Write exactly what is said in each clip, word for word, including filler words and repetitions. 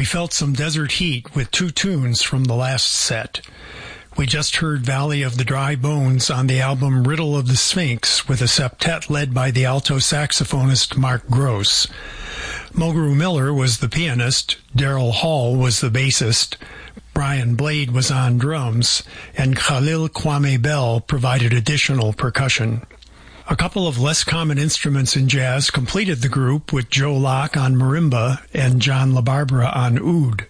we felt some desert heat with two tunes from the last set. We just heard Valley of the Dry Bones on the album Riddle of the Sphinx with a septet led by the alto saxophonist Mark Gross. Mulgrew Miller was the pianist, Daryl Hall was the bassist, Brian Blade was on drums, and Khalil Kwame Bell provided additional percussion. A couple of less common instruments in jazz completed the group, with Joe Locke on marimba and John LaBarbera on oud.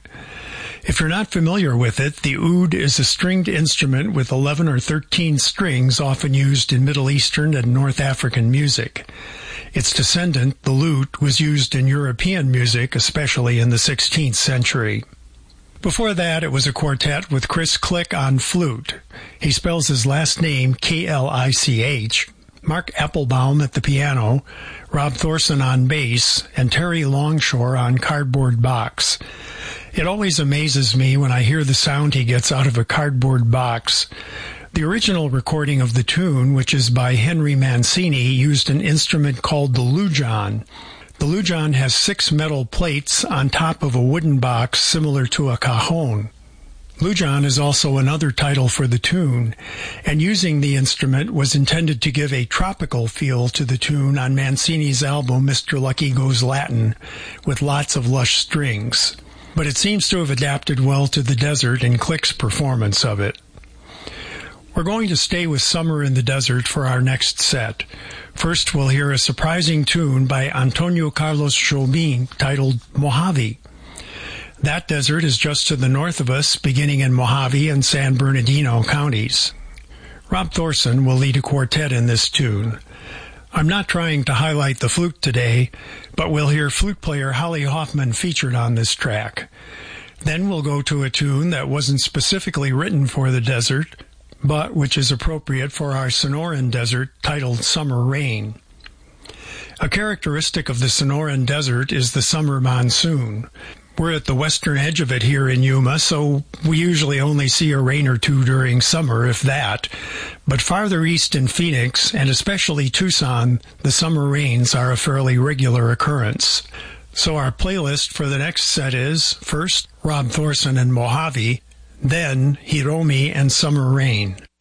If you're not familiar with it, the oud is a stringed instrument with eleven or thirteen strings often used in Middle Eastern and North African music. Its descendant, the lute, was used in European music, especially in the sixteenth century. Before that, it was a quartet with Chris Klick on flute. He spells his last name K L I C H. Mark Applebaum at the piano, Rob Thorson on bass, and Terry Longshore on cardboard box. It always amazes me when I hear the sound he gets out of a cardboard box. The original recording of the tune, which is by Henry Mancini, used an instrument called the lujan. The lujan has six metal plates on top of a wooden box similar to a cajon. Lujan is also another title for the tune, and using the instrument was intended to give a tropical feel to the tune on Mancini's album Mister Lucky Goes Latin, with lots of lush strings. But it seems to have adapted well to the desert in Klick's performance of it. We're going to stay with Summer in the Desert for our next set. First, we'll hear a surprising tune by Antonio Carlos Jobim titled Mojave. That desert is just to the north of us, beginning in Mojave and San Bernardino counties. Rob Thorson will lead a quartet in this tune. I'm not trying to highlight the flute today, but we'll hear flute player Holly Hoffman featured on this track. Then we'll go to a tune that wasn't specifically written for the desert, but which is appropriate for our Sonoran Desert, titled Summer Rain. A characteristic of the Sonoran Desert is the summer monsoon. We're at the western edge of it here in Yuma, so we usually only see a rain or two during summer, if that. But farther east in Phoenix, and especially Tucson, the summer rains are a fairly regular occurrence. So our playlist for the next set is, first, Rob Thorson and Mojave, then Hiromi and Summer Rain.